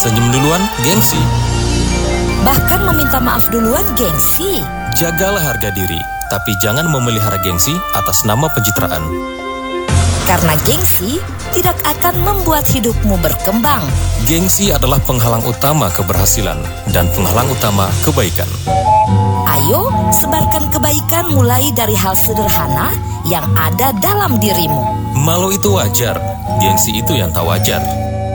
Senyum duluan, gengsi. Bahkan meminta maaf duluan gengsi. Jagalah harga diri, tapi jangan memelihara gengsi atas nama pencitraan. Karena gengsi tidak akan membuat hidupmu berkembang. Gengsi adalah penghalang utama keberhasilan dan penghalang utama kebaikan. Ayo, sebarkan kebaikan mulai dari hal sederhana yang ada dalam dirimu. Malu itu wajar, gengsi itu yang tak wajar.